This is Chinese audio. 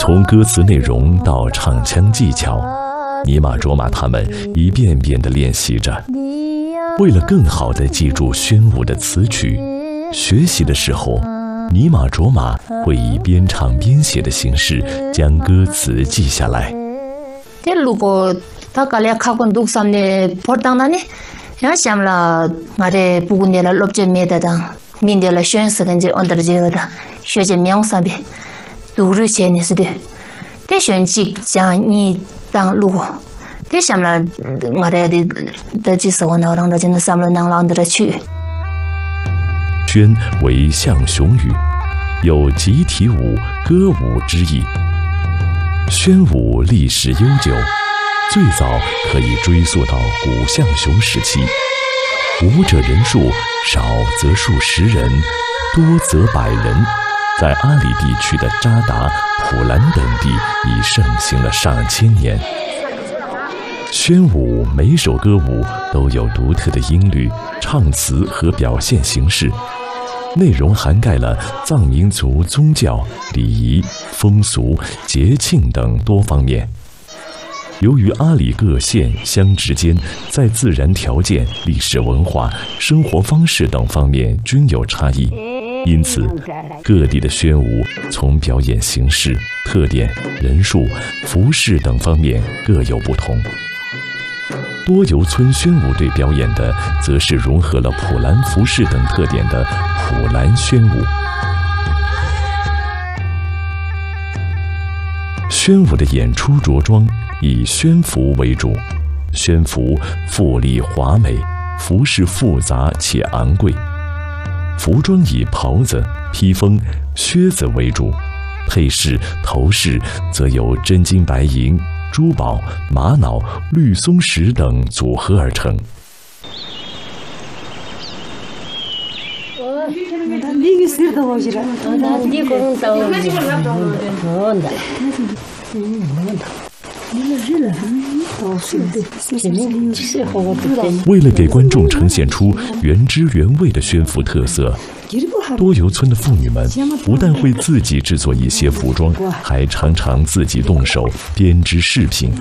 从歌词内容到唱腔技巧，尼玛卓玛他们一遍遍地练习着。为了更好地记住宣武的词曲，学习的时候，尼玛卓玛会以边唱边写的形式将歌词记下来。 다 갈래카곤 독삼네 portang나니 야샴라 마레 부군데라 롭제메다다 민데라 쉔스간제 언더제다 쉐제 명사비 두르체니스데 대션직 장이 당루고 대샴라 마레디 다지서원어랑다진 삼런낭랑들去宣为象雄语，有集体舞、歌舞之意。宣武历史悠久，最早可以追溯到古象雄时期，舞者人数少则数十人，多则100人，在阿里地区的扎达、普兰等地已盛行了上千年。宣武每首歌舞都有独特的音律、唱词和表现形式，内容涵盖了藏民族宗教、礼仪、风俗、节庆等多方面。由于阿里各县乡之间在自然条件、历史文化、生活方式等方面均有差异，因此各地的宣武从表演形式、特点、人数、服饰等方面各有不同。多游村宣武队表演的则是融合了普兰服饰等特点的普兰宣武。宣武的演出着装以宣服为主，宣服富丽华美，服饰复杂且昂贵。服装以袍子、披风、靴子为主，配饰、头饰则由真金白银、珠宝、玛瑙、绿松石等组合而成。为了给观众呈现出原汁原味的宣服特色，多游村的妇女们不但会自己制作一些服装，还常常自己动手编织饰品。